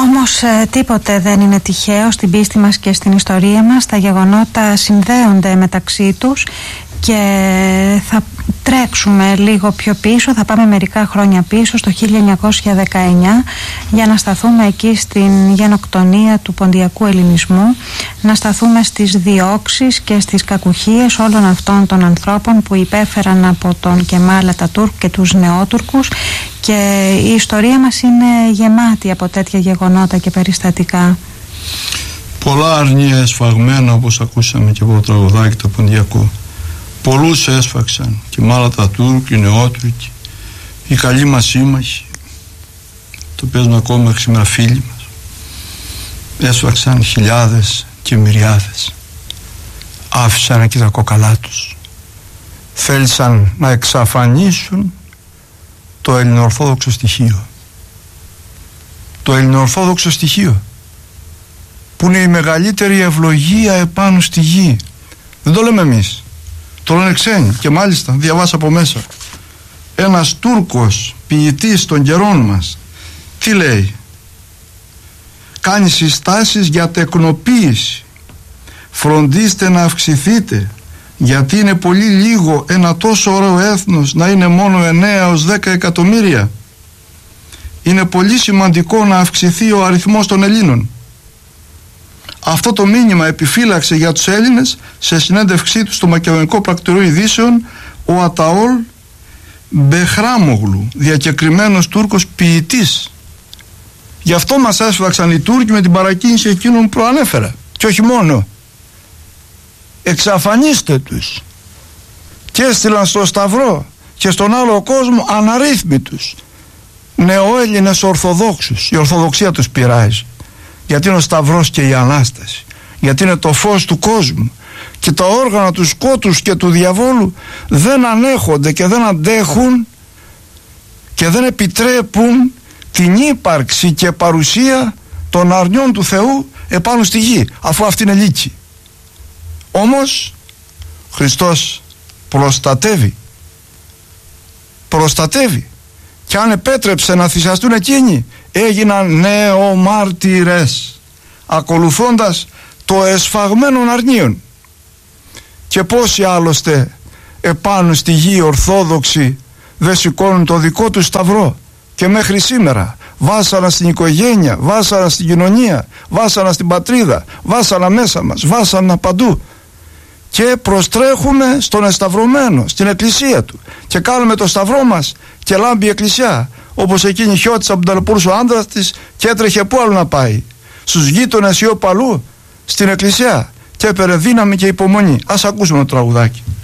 Όμως τίποτε δεν είναι τυχαίο στην πίστη μας και στην ιστορία μας. Τα γεγονότα συνδέονται μεταξύ τους και θα τρέξουμε λίγο πιο πίσω, θα πάμε μερικά χρόνια πίσω στο 1919 για να σταθούμε εκεί στην γενοκτονία του ποντιακού ελληνισμού, να σταθούμε στις διώξεις και στις κακουχίες όλων αυτών των ανθρώπων που υπέφεραν από τον Κεμάλ Ατατούρκ και τους νεότουρκους, και η ιστορία μας είναι γεμάτη από τέτοια γεγονότα και περιστατικά. Πολλά αρνία εσφαγμένα, όπως ακούσαμε και από το τραγουδάκι το ποντιακό. Πολλούς έσφαξαν, Κεμάλ Ατατούρκ, οι νεότουρκοι, οι καλοί μας σύμμαχοι, το παίζουν ακόμα μέχρι σήμερα φίλοι μας. Έσφαξαν χιλιάδες και μυριάδες. Άφησαν εκεί τα κόκαλά τους. Θέλησαν να εξαφανίσουν το ελληνοορθόδοξο στοιχείο. Το ελληνοορθόδοξο στοιχείο που είναι η μεγαλύτερη ευλογία επάνω στη γη. Δεν το λέμε εμείς, το λένε ξένοι. Και μάλιστα διαβάσα από μέσα ένας Τούρκος ποιητής των καιρών μας τι λέει? Κάνει συστάσεις για τεκνοποίηση. Φροντίστε να αυξηθείτε, γιατί είναι πολύ λίγο ένα τόσο ωραίο έθνος να είναι μόνο 9 ως 10 εκατομμύρια. Είναι πολύ σημαντικό να αυξηθεί ο αριθμός των Ελλήνων. Αυτό το μήνυμα επιφύλαξε για τους Έλληνες σε συνέντευξή του στο Μακεδονικό Πρακτορείο Ειδήσεων ο Αταόλ Μπεχράμογλου, διακεκριμένος Τούρκος ποιητής. Γι' αυτό μας έσφαξαν οι Τούρκοι με την παρακίνηση εκείνων που προανέφερα. Και όχι μόνο. Εξαφανίστε τους. Και έστειλαν στο Σταυρό και στον άλλο κόσμο αναρρύθμιτους νεοέλληνες Ορθοδόξους. Η Ορθοδοξία τους πειράζει, γιατί είναι ο Σταυρός και η Ανάσταση, γιατί είναι το φως του κόσμου, και τα όργανα του σκότους και του διαβόλου δεν ανέχονται και δεν αντέχουν και δεν επιτρέπουν την ύπαρξη και παρουσία των αρνιών του Θεού επάνω στη γη, αφού αυτή είναι λύκη. Όμως Χριστός προστατεύει, και αν επέτρεψε να θυσιαστούν εκείνοι, έγιναν νεομάρτυρες, ακολουθώντας το εσφαγμένων αρνίων. Και πόσοι άλλωστε επάνω στη γη Ορθόδοξοι δεν σηκώνουν το δικό του σταυρό και μέχρι σήμερα? Βάσανα στην οικογένεια, βάσανα στην κοινωνία, βάσανα στην πατρίδα, βάσανα μέσα μας, βάσανα παντού. Και προστρέχουμε στον εσταυρωμένο, στην εκκλησία του, και κάνουμε το σταυρό μας και λάμπει η εκκλησιά, όπως εκείνη η Χιώτισσα που ταλαιπωρούσε ο άντρας της και έτρεχε πού άλλο να πάει? Στους γείτονες ή οπαλού? Στην εκκλησιά, και έπαιρε δύναμη και υπομονή. Ας ακούσουμε το τραγουδάκι.